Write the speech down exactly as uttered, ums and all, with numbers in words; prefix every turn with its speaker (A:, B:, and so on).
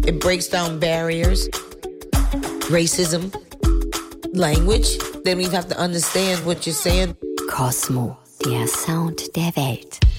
A: It breaks down barriers, racism, language. They don't even have to understand what you're saying.
B: Cosmo, der Sound der Welt.